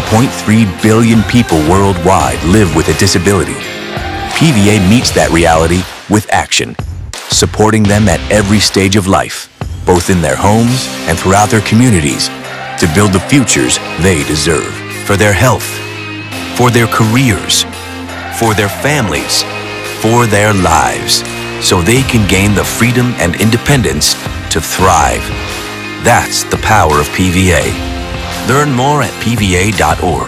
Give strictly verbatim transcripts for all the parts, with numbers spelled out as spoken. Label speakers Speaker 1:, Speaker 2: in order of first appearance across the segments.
Speaker 1: point three billion people worldwide live with a disability. P V A meets that reality with action, supporting them at every stage of life, both in their homes and throughout their communities, to build the futures they deserve for their health, for their careers, for their families, for their lives, so they can gain the freedom and independence to thrive. That's the power of P V A. Learn more at P V A dot org.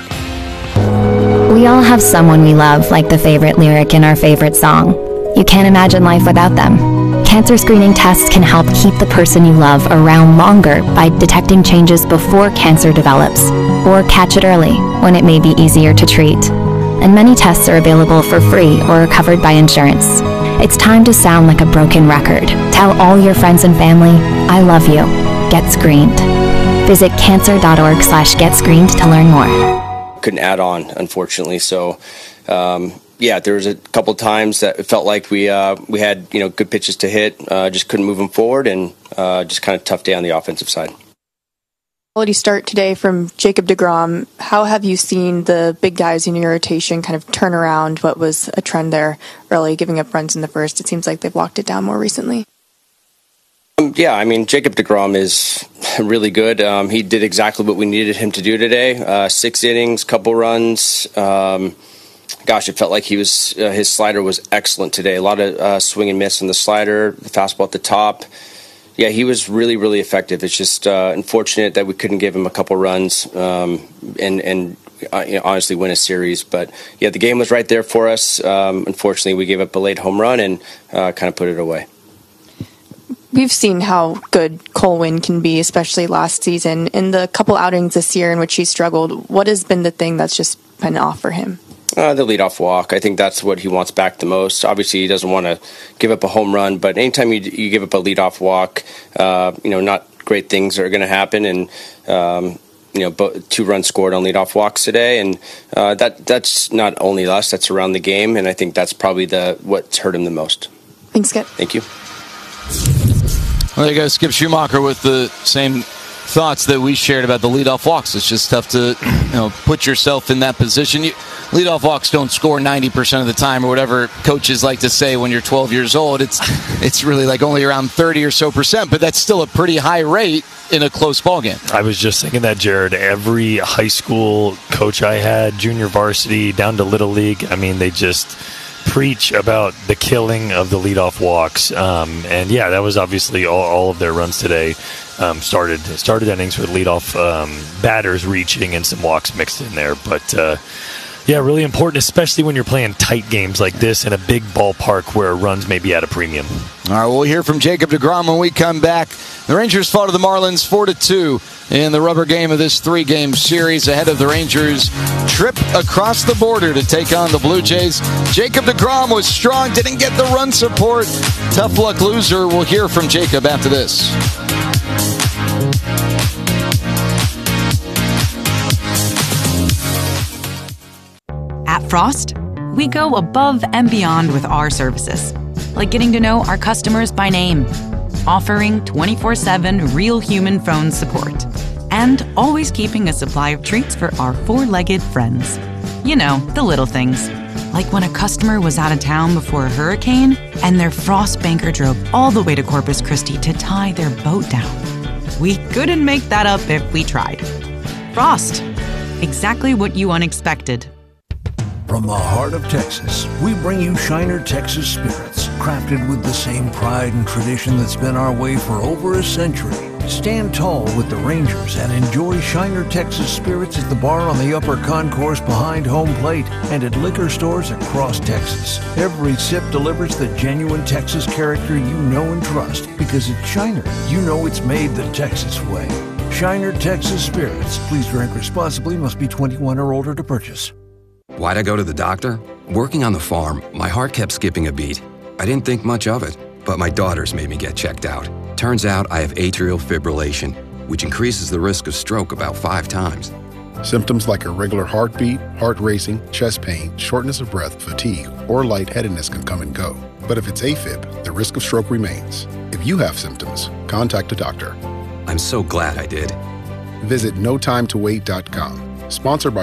Speaker 2: We all have someone we love, like the favorite lyric in our favorite song. You can't imagine life without them. Cancer screening tests can help keep the person you love around longer by detecting changes before cancer develops, or catch it early when it may be easier to treat. And many tests are available for free or are covered by insurance. It's time to sound like a broken record. Tell all your friends and family, I love you. Get screened. Visit cancer dot org slash get screened to learn more.
Speaker 3: Couldn't add on, unfortunately. So, um, yeah, there was a couple times that it felt like we uh, we had you know good pitches to hit, uh, just couldn't move them forward, and uh, just kind of tough day on the offensive side.
Speaker 4: Quality start today from Jacob deGrom. How have you seen the big guys in your rotation kind of turn around what was a trend there early, giving up runs in the first? It seems like they've walked it down more recently.
Speaker 3: Um, yeah, I mean, Jacob deGrom is really good. Um, he did exactly what we needed him to do today. Uh, six innings, couple runs. Um, gosh, it felt like he was uh, his slider was excellent today. A lot of uh, swing and miss on the slider, the fastball at the top. Yeah, he was really, really effective. It's just uh, unfortunate that we couldn't give him a couple runs um, and and uh, you know, honestly win a series. But yeah, the game was right there for us. Um, unfortunately, we gave up a late home run and uh, kind of put it away.
Speaker 4: We've seen how good Cole Winn can be, especially last season. In the couple outings this year in which he struggled, what has been the thing that's just been off for him?
Speaker 3: Uh, the leadoff walk. I think that's what he wants back the most. Obviously, he doesn't want to give up a home run, but anytime you, you give up a leadoff walk, uh, you know, not great things are going to happen. And um, you know, bo- two runs scored on leadoff walks today, and uh, that that's not only us. That's around the game, and I think that's probably the what's hurt him the most.
Speaker 4: Thanks, Skip.
Speaker 3: Thank you.
Speaker 5: Well, there you go, Skip Schumacher with the same thoughts that we shared about the leadoff walks. It's just tough to, you know, put yourself in that position. You, leadoff walks don't score ninety percent of the time, or whatever coaches like to say when you're twelve years old. It's it's really like only around thirty or so percent, but that's still a pretty high rate in a close ball game.
Speaker 6: I was just thinking that, Jared. Every high school coach I had, junior varsity, down to Little League, I mean, they just preach about the killing of the leadoff walks. Um, and, yeah, that was obviously all, all of their runs today. Um, started started innings with leadoff um, batters reaching and some walks mixed in there. But, uh, yeah, really important, especially when you're playing tight games like this in a big ballpark where runs may be at a premium.
Speaker 5: All right, we'll hear from Jacob deGrom when we come back. The Rangers fall to the Marlins four to two in the rubber game of this three-game series ahead of the Rangers' trip across the border to take on the Blue Jays. Jacob deGrom was strong, didn't get the run support. Tough luck loser. We'll hear from Jacob after this.
Speaker 7: At Frost, we go above and beyond with our services, like getting to know our customers by name, offering twenty-four seven real human phone support, and always keeping a supply of treats for our four-legged friends. You know, the little things. Like when a customer was out of town before a hurricane and their Frost banker drove all the way to Corpus Christi to tie their boat down. We couldn't make that up if we tried. Frost. Exactly what you unexpected.
Speaker 8: From the heart of Texas, we bring you Shiner Texas Spirits, crafted with the same pride and tradition that's been our way for over a century. Stand tall with the Rangers and enjoy Shiner Texas Spirits at the bar on the upper concourse behind home plate and at liquor stores across Texas. Every sip delivers the genuine Texas character you know and trust, because at Shiner, you know it's made the Texas way. Shiner Texas Spirits. Please drink responsibly. Must be twenty-one or older to purchase.
Speaker 9: Why'd I go to the doctor? Working on the farm, my heart kept skipping a beat. I didn't think much of it, but my daughters made me get checked out. Turns out I have atrial fibrillation, which increases the risk of stroke about five times.
Speaker 10: Symptoms like irregular heartbeat, heart racing, chest pain, shortness of breath, fatigue, or lightheadedness can come and go. But if it's AFib, the risk of stroke remains. If you have symptoms, contact a doctor.
Speaker 9: I'm so glad I did.
Speaker 10: Visit no time to wait dot com. Sponsored by